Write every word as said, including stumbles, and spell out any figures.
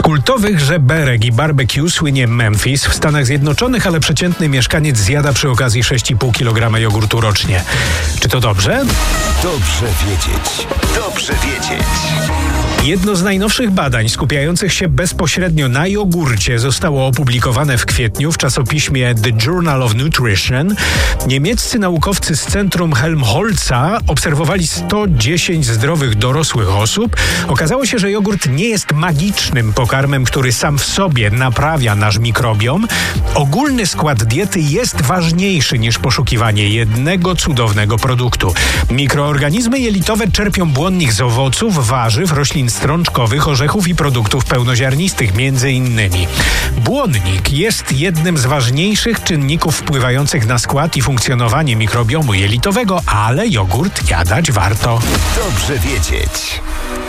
kultowych żeberek i barbecue słynie Memphis w Stanach Zjednoczonych, ale przeciętny mieszkaniec zjada przy okazji sześć i pół kilograma jogurtu rocznie. Czy to dobrze? Dobrze wiedzieć. Dobrze wiedzieć. Jedno z najnowszych badań skupiających się bezpośrednio na jogurcie zostało opublikowane w kwietniu w czasopiśmie The Journal of Nutrition. Niemieccy naukowcy z Centrum Helmholtza obserwowali sto dziesięć zdrowych dorosłych osób. Okazało się, że jogurt nie jest magicznym pokarmem, który sam w sobie naprawia nasz mikrobiom. Ogólny skład diety jest ważniejszy niż poszukiwanie jednego cudownego produktu. Mikroorganizmy jelitowe czerpią błonnik z owoców, warzyw, roślin strączkowych, orzechów i produktów pełnoziarnistych, między innymi. Błonnik jest jednym z ważniejszych czynników wpływających na skład i funkcjonowanie mikrobiomu jelitowego, ale jogurt jadać warto. Dobrze wiedzieć.